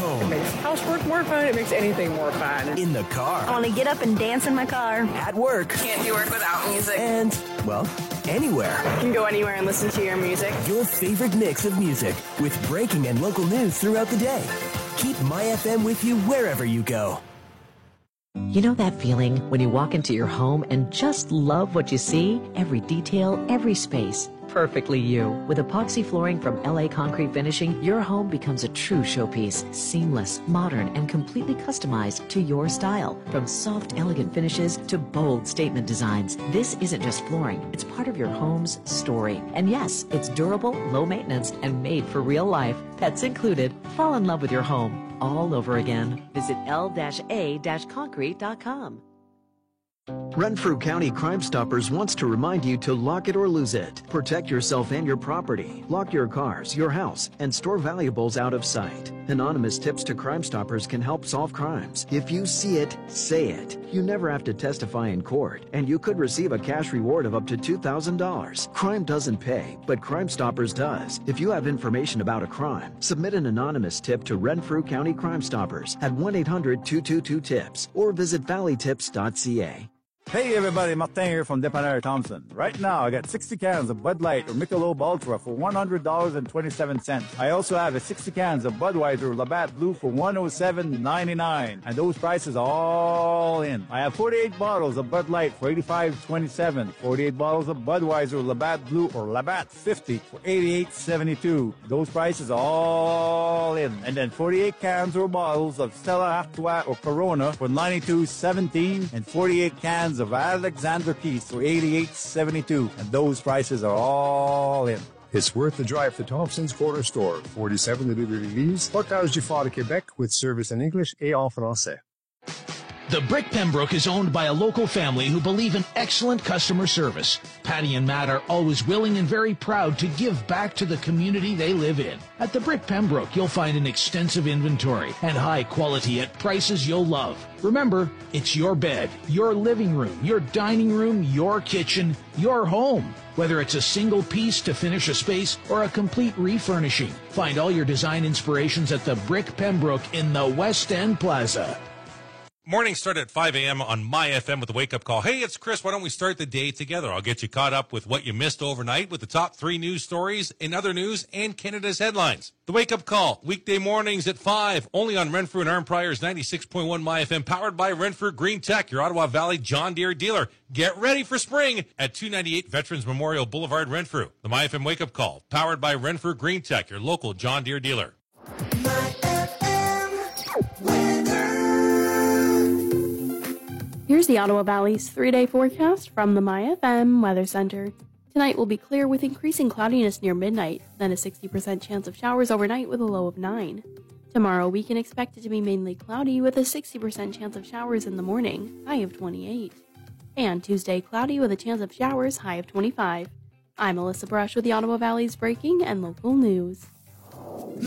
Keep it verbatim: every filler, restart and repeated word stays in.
home. It makes housework more fun. It makes anything more fun. In the car. I want to get up and dance in my car. At work. Can't do work without music. And, well, anywhere. You can go anywhere and listen to your music. Your favorite mix of music with breaking and local news throughout the day. Keep My F M with you wherever you go. You know that feeling when you walk into your home and just love what you see? Every detail, every space. Perfectly you. With epoxy flooring from L A Concrete Finishing, your home becomes a true showpiece. Seamless, modern, and completely customized to your style. From soft, elegant finishes to bold statement designs. This isn't just flooring. It's part of your home's story. And yes, it's durable, low maintenance, and made for real life. Pets included. Fall in love with your home all over again. Visit L A concrete dot com. Renfrew County Crime Stoppers wants to remind you to lock it or lose it. Protect yourself and your property. Lock your cars, your house, and store valuables out of sight. Anonymous tips to Crime Stoppers can help solve crimes. If you see it, say it. You never have to testify in court, and you could receive a cash reward of up to two thousand dollars. Crime doesn't pay, but Crime Stoppers does. If you have information about a crime, submit an anonymous tip to Renfrew County Crime Stoppers at one eight hundred two two two TIPS or visit valley tips dot c a. Hey everybody, Martin here from Depanneur Thompson. Right now, I got sixty cans of Bud Light or Michelob Ultra for one hundred dollars and twenty-seven cents. I also have a sixty cans of Budweiser Labatt Blue for one hundred seven dollars and ninety-nine cents. And those prices are all in. I have forty-eight bottles of Bud Light for eighty-five dollars and twenty-seven cents. forty-eight bottles of Budweiser Labatt Blue or Labatt fifty for eighty-eight dollars and seventy-two cents. Those prices are all in. And then forty-eight cans or bottles of Stella Artois or Corona for ninety-two dollars and seventeen cents. And forty-eight cans of Alexander Keith for eighty-eight dollars and seventy-two cents, and those prices are all in. It's worth the drive to Thompson's Corner Store, forty-seven de L'Église, Portage du Fort de Québec, with service in English et en français. The Brick Pembroke is owned by a local family who believe in excellent customer service. Patty and Matt are always willing and very proud to give back to the community they live in. At the Brick Pembroke, you'll find an extensive inventory and high quality at prices you'll love. Remember, it's your bed, your living room, your dining room, your kitchen, your home. Whether it's a single piece to finish a space or a complete refurnishing, find all your design inspirations at the Brick Pembroke in the West End Plaza. Morning start at five a.m. on My F M with the wake-up call. Hey, it's Chris. Why don't we start the day together? I'll get you caught up with what you missed overnight with the top three news stories in other news and Canada's headlines. The wake-up call, weekday mornings at five, only on Renfrew and Arnprior's ninety-six point one My F M, powered by Renfrew Green Tech, your Ottawa Valley John Deere dealer. Get ready for spring at two ninety-eight Veterans Memorial Boulevard, Renfrew. The My F M wake-up call, powered by Renfrew Green Tech, your local John Deere dealer. Here's the Ottawa Valley's three-day forecast from the My F M Weather Center. Tonight will be clear with increasing cloudiness near midnight, then a sixty percent chance of showers overnight with a low of nine. Tomorrow we can expect it to be mainly cloudy with a sixty percent chance of showers in the morning, high of twenty-eight. And Tuesday cloudy with a chance of showers, high of twenty-five. I'm Alyssa Brush with the Ottawa Valley's breaking and local news.